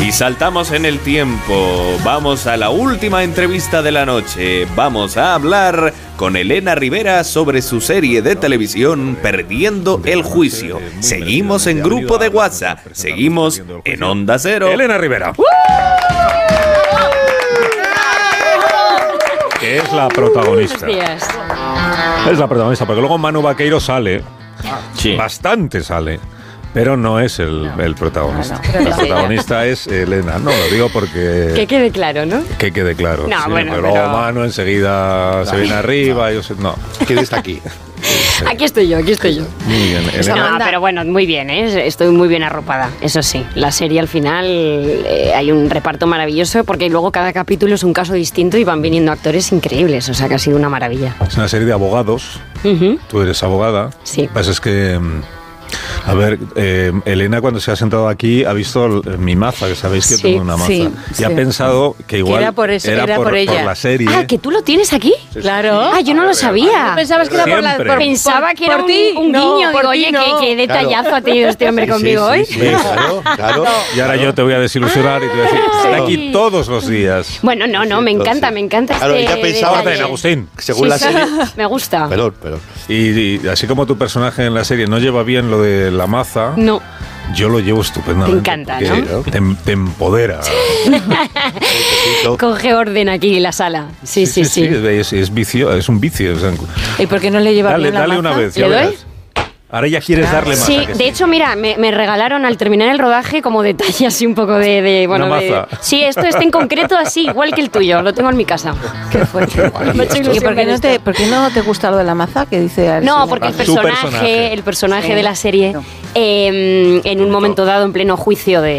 Y saltamos en el tiempo. Vamos a la última entrevista de la noche. Vamos a hablar con Elena Rivera sobre su serie de televisión Perdiendo el Juicio. Seguimos en grupo de WhatsApp. Seguimos en Onda Cero. Elena Rivera. Que es la protagonista. Es la protagonista, porque luego Manu Vaqueiro sale. Sí. Bastante sale. Pero no es el protagonista. La protagonista es Elena. No, lo digo porque... Que quede claro, ¿no? Que quede claro. No, sí, bueno, pero luego Manu enseguida se viene arriba. No, ¿Quién está aquí? Aquí estoy yo. Muy bien, Elena. No, pero bueno, muy bien, ¿eh? Estoy muy bien arropada, eso sí. La serie al final hay un reparto maravilloso porque luego cada capítulo es un caso distinto y van viniendo actores increíbles, o sea que ha sido una maravilla. Es una serie de abogados. Tú eres abogada. Sí. Lo que pasa es que... A ver, Elena cuando se ha sentado aquí ha visto mi maza, que sabéis que tengo una maza. Y ha pensado que igual era por eso, era por ella. Por la serie. Ah, ¿que tú lo tienes aquí? Sí, claro. Ah, yo no lo sabía. ¿No pensabas que era por la... Pensaba que era por ti. un guiño. Por Digo, ti, oye, qué detallazo ha tenido este hombre conmigo hoy. Sí, claro. Y ahora yo te voy a desilusionar y te voy a decir, está aquí todos los días. Bueno, no, me encanta Claro, este ella pensaba detalle. Agustín. Según la serie... Me gusta. Perdón. Y así como tu personaje en la serie no lleva bien lo de la maza, No. yo lo llevo estupendamente. Te encanta, porque ¿no? Te empodera. Coge orden aquí en la sala. Sí. Es vicio, es un vicio. O sea, ¿Y por qué no le lleva bien la dale maza? una vez. ¿Le ya doy? verás. Ahora ya quieres darle más. Sí, de hecho, mira, me regalaron al terminar el rodaje como detalle así un poco de bueno, una de, maza. Sí, esto en concreto así, igual que el tuyo, lo tengo en mi casa. Qué fuerte. Me ha hecho ¿Y ilusión por ver qué no te gusta lo de la maza que dice? No, porque el Su personaje. personaje de la serie, en un momento dado, en pleno juicio de